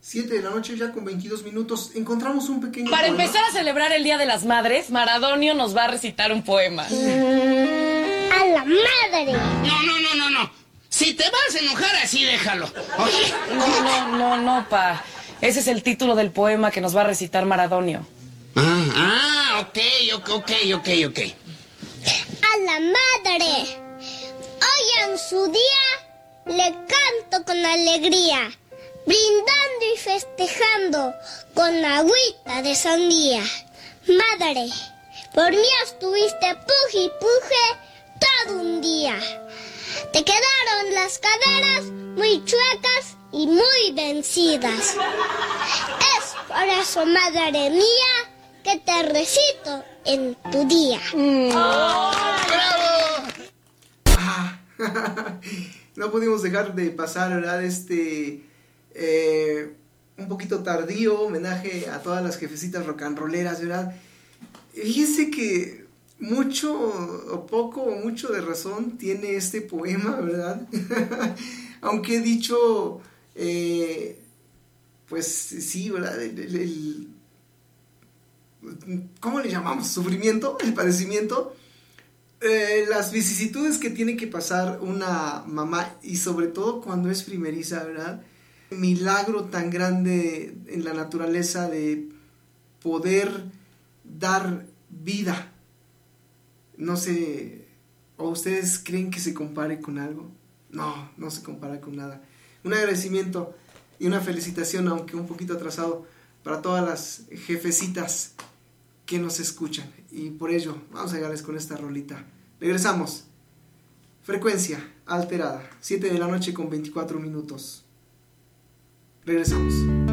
7 de la noche ya con 22 minutos. Encontramos un pequeño Para poema. empezar a celebrar el Día de las Madres, Maradonio nos va a recitar un poema. ¡A la madre! No. Si te vas a enojar así, déjalo. Oye. No, pa. Ese es el título del poema que nos va a recitar Maradonio. Ok. ¡A la madre! Hoy en su día le canto con alegría, brindando y festejando con agüita de sandía. Madre, por mí estuviste puje y puje todo un día. Te quedaron las caderas muy chuecas y muy vencidas. Es por eso, madre mía, que te recito en tu día. ¡Bravo! No pudimos dejar de pasar, ¿verdad? Un poquito tardío homenaje a todas las jefecitas rock and rolleras, ¿verdad? Fíjense que mucho o poco o mucho de razón tiene este poema, ¿verdad? Aunque he dicho, pues sí, ¿verdad? ¿Cómo le llamamos? ¿Sufrimiento? ¿El padecimiento? Las vicisitudes que tiene que pasar una mamá, y sobre todo cuando es primeriza, ¿verdad? Milagro tan grande en la naturaleza de poder dar vida. No sé, ¿o ustedes creen que se compare con algo? No se compara con nada. Un agradecimiento y una felicitación, aunque un poquito atrasado, para todas las jefecitas que nos escuchan. Y por ello, vamos a llegarles con esta rolita. Regresamos. Frecuencia alterada. 7 de la noche con 24 minutos. Regresamos.